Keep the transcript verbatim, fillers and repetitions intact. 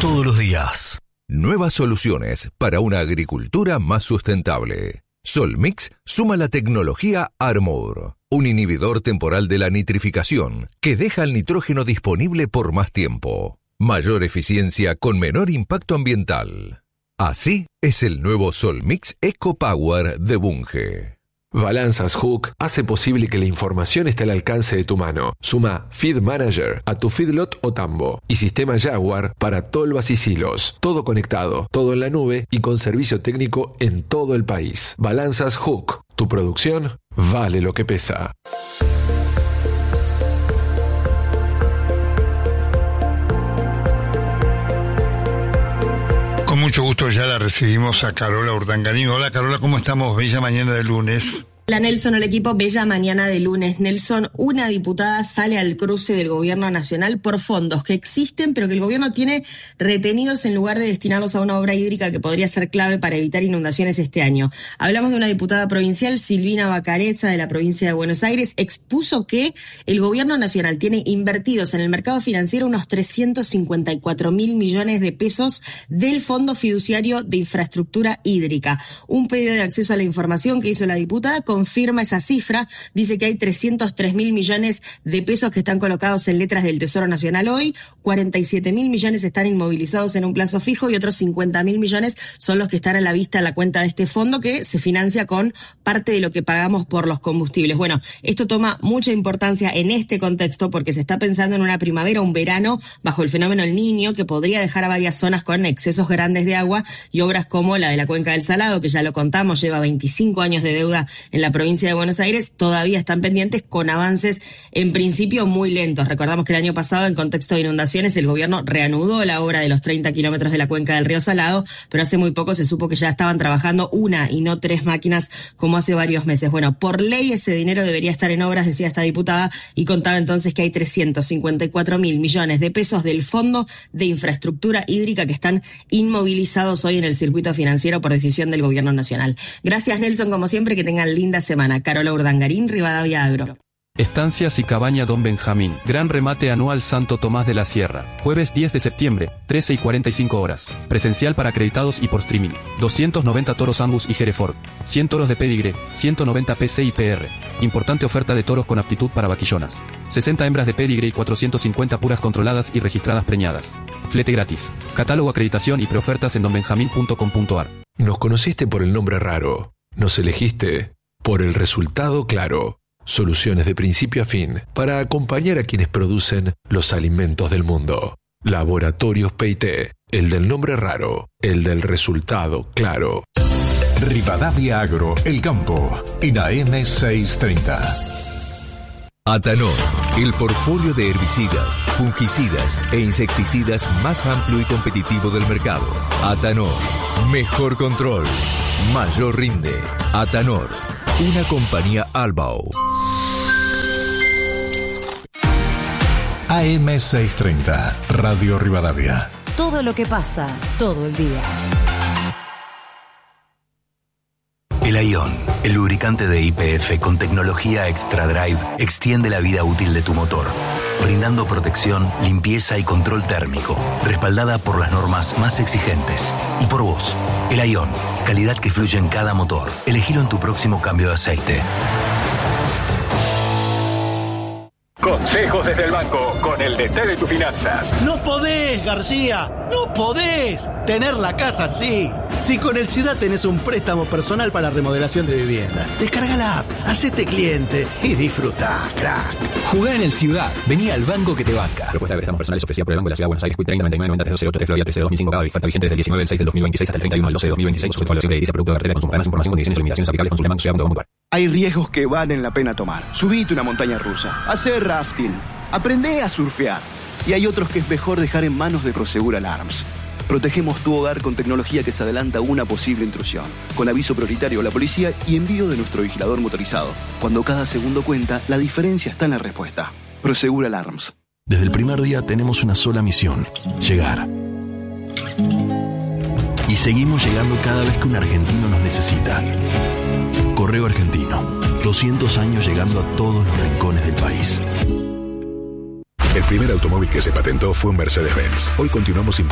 todos los días. Nuevas soluciones para una agricultura más sustentable. Solmix suma la tecnología Armour, un inhibidor temporal de la nitrificación que deja el nitrógeno disponible por más tiempo. Mayor eficiencia con menor impacto ambiental. Así es el nuevo Solmix EcoPower de Bunge. Balanzas Hook hace posible que la información esté al alcance de tu mano. Suma Feed Manager a tu feedlot o tambo y sistema Jaguar para tolvas y silos. Todo conectado, todo en la nube y con servicio técnico en todo el país. Balanzas Hook. Tu producción vale lo que pesa. Con mucho gusto ya la recibimos a Carola Urdangarín. Hola Carola, ¿cómo estamos? Bella mañana de lunes. Hola Nelson, el equipo, bella mañana de lunes. Nelson, una diputada sale al cruce del gobierno nacional por fondos que existen, pero que el gobierno tiene retenidos en lugar de destinarlos a una obra hídrica que podría ser clave para evitar inundaciones este año. Hablamos de una diputada provincial, Silvina Bacarezza, de la provincia de Buenos Aires, expuso que el gobierno nacional tiene invertidos en el mercado financiero unos trescientos cincuenta y cuatro mil millones de pesos del Fondo Fiduciario de Infraestructura Hídrica. Un pedido de acceso a la información que hizo la diputada confirma esa cifra, dice que hay trescientos tres mil millones de pesos que están colocados en letras del Tesoro Nacional hoy, cuarenta y siete mil millones están inmovilizados en un plazo fijo y otros cincuenta mil millones son los que están a la vista en la cuenta de este fondo que se financia con parte de lo que pagamos por los combustibles. Bueno, esto toma mucha importancia en este contexto porque se está pensando en una primavera, un verano bajo el fenómeno El Niño que podría dejar a varias zonas con excesos grandes de agua y obras como la de la Cuenca del Salado, que ya lo contamos, lleva veinticinco años de deuda en la provincia de Buenos Aires, todavía están pendientes con avances en principio muy lentos. Recordamos que el año pasado, en contexto de inundaciones, el gobierno reanudó la obra de los treinta kilómetros de la cuenca del río Salado, pero hace muy poco se supo que ya estaban trabajando una y no tres máquinas como hace varios meses. Bueno, por ley ese dinero debería estar en obras, decía esta diputada, y contaba entonces que hay trescientos cincuenta y cuatro mil millones de pesos del Fondo de Infraestructura Hídrica que están inmovilizados hoy en el circuito financiero por decisión del gobierno nacional. Gracias Nelson, como siempre, que tengan linda semana. Carola Urdangarín, Rivadavia Agro. Estancias y Cabaña Don Benjamín. Gran remate anual Santo Tomás de la Sierra. Jueves diez de septiembre, trece y cuarenta y cinco horas. Presencial para acreditados y por streaming. doscientos noventa toros Angus y Hereford. cien toros de pedigre, ciento noventa P C y P R. Importante oferta de toros con aptitud para vaquillonas. sesenta hembras de pedigre y cuatrocientos cincuenta puras controladas y registradas preñadas. Flete gratis. Catálogo, acreditación y preofertas en don benjamín punto com punto a r. Nos conociste por el nombre raro. Nos elegiste por el resultado claro. Soluciones de principio a fin para acompañar a quienes producen los alimentos del mundo. Laboratorios P y T, el del nombre raro, el del resultado claro. Rivadavia Agro, el campo, en A M seiscientos treinta. Atanor, el portfolio de herbicidas, fungicidas e insecticidas más amplio y competitivo del mercado. Atanor, mejor control, mayor rinde. Atanor, una compañía Albao. A M seiscientos treinta, Radio Rivadavia. Todo lo que pasa, todo el día. El Ion, el lubricante de Y P F con tecnología Extra Drive, extiende la vida útil de tu motor, brindando protección, limpieza y control térmico, respaldada por las normas más exigentes. Y por vos, el Ion, calidad que fluye en cada motor. Elegilo en tu próximo cambio de aceite. Consejos desde el banco con el D T de tus finanzas. No podés, García, no podés tener la casa así. Si con el Ciudad tenés un préstamo personal para remodelación de vivienda, descarga la app, hacete cliente y disfrutá, crack. Jugá en el Ciudad, vení al banco que te banca. Propuesta de préstamos personales ofrecida por el Banco de la Ciudad de Buenos Aires, treinta noventa y nueve noventa tres cero tres Florida trece dos mil cinco, cada oferta vigente desde el diecinueve del seis del dos mil veintiséis hasta el treinta y uno del doce del dos mil veintiséis, sujeto a evaluación crediticia, producto de cartera de consumo. Para más información, condiciones y limitaciones aplicables, consulte banco ciudad punto com punto a r. Hay riesgos que valen la pena tomar. Subite una montaña rusa, hacer rafting, aprendé a surfear. Y hay otros que es mejor dejar en manos de Prosegur Alarms. Protegemos tu hogar con tecnología que se adelanta a una posible intrusión, con aviso prioritario a la policía y envío de nuestro vigilador motorizado. Cuando cada segundo cuenta, la diferencia está en la respuesta. Prosegur Alarms. Desde el primer día tenemos una sola misión: llegar. Y seguimos llegando cada vez que un argentino nos necesita. Correo Argentino, doscientos años llegando a todos los rincones del país. El primer automóvil que se patentó fue un Mercedes-Benz. Hoy continuamos